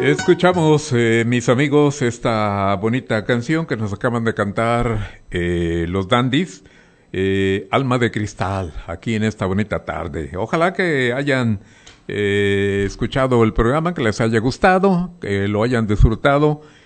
Escuchamos, mis amigos, esta bonita canción que nos acaban de cantar los Dandies, Alma de Cristal, aquí en esta bonita tarde. Ojalá que hayan escuchado el programa, que les haya gustado, que lo hayan disfrutado